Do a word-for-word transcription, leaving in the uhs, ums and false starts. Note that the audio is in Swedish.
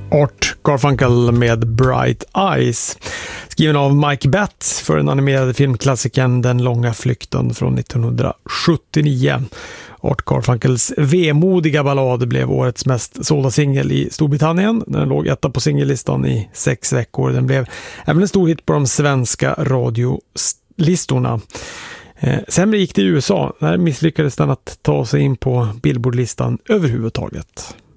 Art Garfunkel med Bright Eyes, skriven av Mike Batt för den animerade filmklassikern Den långa flykten från nittonhundrasjuttionio. Art Garfunkels vemodiga ballad blev årets mest sålda singel i Storbritannien. Den låg etta på singellistan i sex veckor. Den blev även en stor hit på de svenska radiolistorna. Eh, sämre gick det i U S A. Där misslyckades den att ta sig in på Billboardlistan överhuvudtaget.